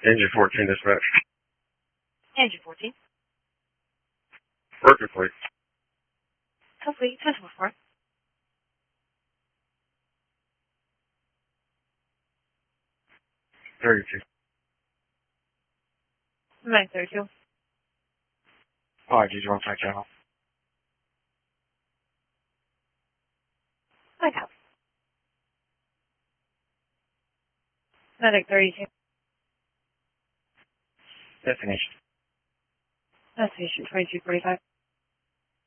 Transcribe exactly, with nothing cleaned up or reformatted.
Engine fourteen dispatch. Engine fourteen. Perfectly. Hopefully, sensible for it. thirty-two. Nine thirty-two. Alright, did you want to check channel? Five out. Medic thirty-two. Destination. Destination twenty-two forty-five.